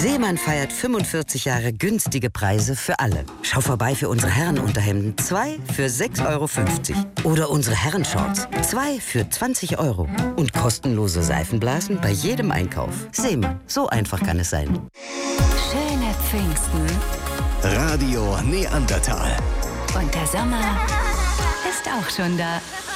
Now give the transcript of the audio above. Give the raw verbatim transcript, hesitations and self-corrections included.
Seemann feiert fünfundvierzig Jahre günstige Preise für alle. Schau vorbei für unsere Herrenunterhemden. Zwei für sechs Euro fünfzig. Oder unsere Herrenshorts. Zwei für zwanzig Euro. Und kostenlose Seifenblasen bei jedem Einkauf. Seemann, so einfach kann es sein. Schöne Pfingsten. Radio Neandertal. Und der Sommer ist auch schon da.